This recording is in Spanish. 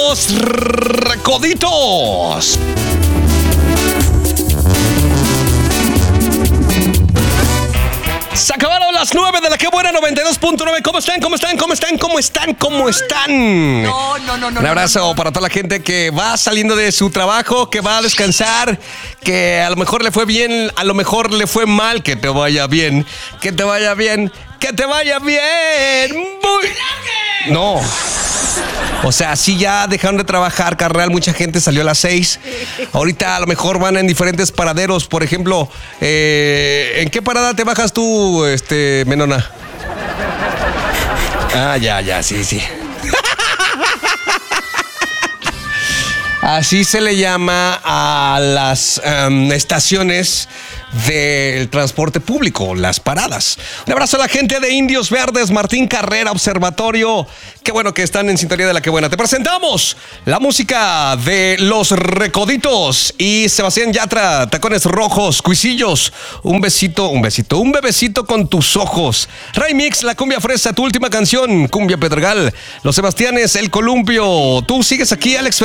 Los Recoditos. Se acabaron las 9 de la que buena 92.9. ¿Cómo están? ¿Cómo están? ¿Cómo están? ¿Cómo están? ¿Cómo están? No. Un abrazo para toda la gente que va saliendo de su trabajo, que va a descansar, que a lo mejor le fue bien, a lo mejor le fue mal. Que te vaya bien, que te vaya bien, que te vaya bien. No. O sea, sí ya dejaron de trabajar, carnal. Mucha gente salió a las 6. Ahorita a lo mejor van en diferentes paraderos. Por ejemplo, ¿en qué parada te bajas tú, Menona? Ah, ya, sí. Así se le llama a las estaciones del transporte público, las paradas. Un abrazo a la gente de Indios Verdes, Martín Carrera, Observatorio. Qué bueno que están en sintonía de la que buena. Te presentamos la música de Los Recoditos y Sebastián Yatra, Tacones Rojos, Cuisillos, un bebecito con tus ojos. Ray Mix, La Cumbia Fresa, tu última canción, Cumbia Pedregal, Los Sebastianes, El Columpio. Tú sigues aquí, Alex